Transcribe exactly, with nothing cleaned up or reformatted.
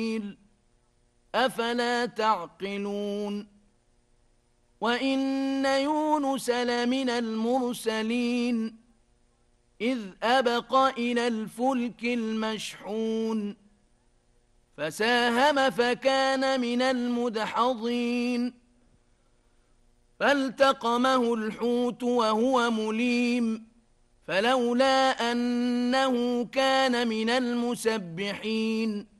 أفلا تعقلون وإن يونس لمن المرسلين إذ أبق إلى الفلك المشحون فساهم فكان من المدحضين فالتقمه الحوت وهو مليم فلولا أنه كان من المسبحين